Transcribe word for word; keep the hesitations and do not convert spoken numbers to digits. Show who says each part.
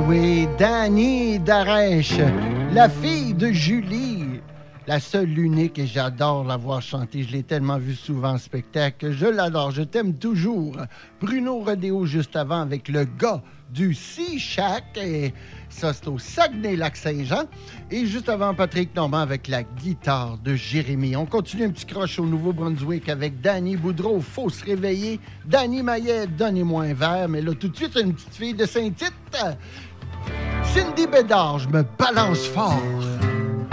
Speaker 1: jouer Danny Darèche, la fille de Julie. La seule, l'unique, et j'adore la voir chanter. Je l'ai tellement vue souvent en spectacle. Je l'adore, je t'aime toujours. Bruno Rodéo juste avant avec le gars du Sea Shack. Et ça, c'est au Saguenay-Lac-Saint-Jean. Et juste avant, Patrick Normand avec la guitare de Jérémy. On continue un petit croche au Nouveau-Brunswick avec Danny Boudreau. Faut se réveiller. Danny Maillet, donnez-moi un verre. Mais là, tout de suite, une petite fille de Saint-Tite. Cindy Bédard, je me balance fort.